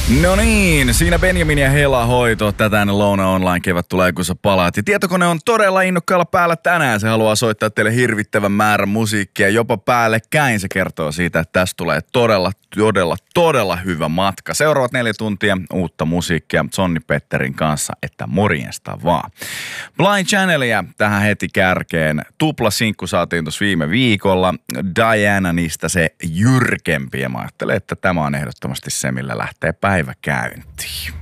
No niin, siinä Benjamin ja Hela hoito. Tätä ennen Louna Online kevät tulee, kun sä palaat. Ja tietokone on todella innokkaalla päällä tänään. Se haluaa soittaa teille hirvittävän määrän musiikkia, jopa päällekkäin. Se kertoo siitä, että tästä tulee todella hyvä matka. Seuraavat 4 tuntia uutta musiikkia Sonni Petterin kanssa, että morjesta vaan. Blind Channelia tähän heti kärkeen. Tupla sinkku saatiin tuossa viime viikolla. Diana niistä se jyrkempi. Ja mä ajattelen, että tämä on ehdottomasti se, millä lähtee päivä käyntiin.